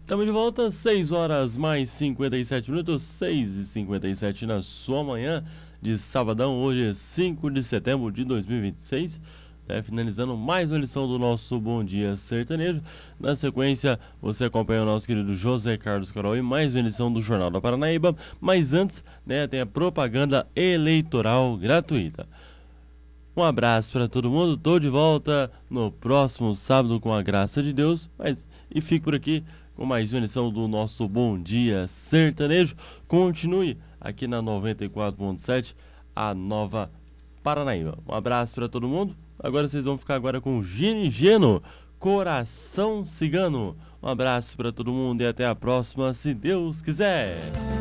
Estamos de volta, 6 horas mais 57 minutos, 6h57 na sua manhã de sabadão, hoje é 5 de setembro de 2026, finalizando mais uma edição do nosso Bom Dia Sertanejo. Na sequência, você acompanha o nosso querido José Carlos Carol e mais uma edição do Jornal da Paranaíba, mas antes, tem a propaganda eleitoral gratuita. Um abraço para todo mundo, tô de volta no próximo sábado com a graça de Deus, e fico por aqui com mais uma edição do nosso Bom Dia Sertanejo. Continue aqui na 94.7, a Nova Paranaíba. Um abraço para todo mundo. Agora vocês vão ficar agora com Gini Geno, Coração Cigano. Um abraço para todo mundo e até a próxima, se Deus quiser.